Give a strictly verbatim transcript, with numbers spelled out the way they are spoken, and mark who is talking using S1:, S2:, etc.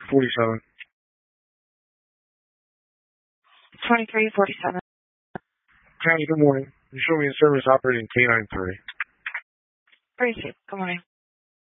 S1: forty-seven.
S2: twenty-three forty-seven.
S1: County, good morning. You show me in service operating K nine three.
S2: Appreciate it. Good morning.